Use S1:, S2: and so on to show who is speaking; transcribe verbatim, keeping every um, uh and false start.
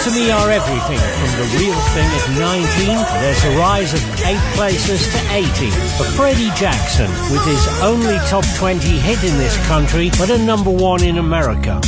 S1: To Me Are Everything from The Real Thing at nineteen. There's a rise of eight places to eighty for Freddie Jackson with his only top twenty hit in this country, but a number one in America.